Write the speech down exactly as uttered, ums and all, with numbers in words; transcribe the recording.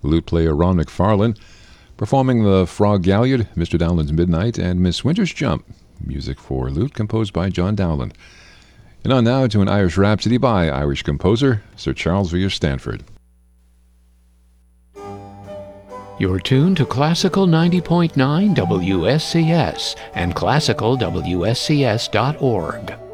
lute player Ron McFarlane, performing the Frog Galliard, Mister Dowland's Midnight, and Miss Winter's Jump, music for lute composed by John Dowland. And on now to an Irish Rhapsody by Irish composer Sir Charles Villiers Stanford. You're tuned to Classical ninety point nine W S C S and classical W S C S dot org.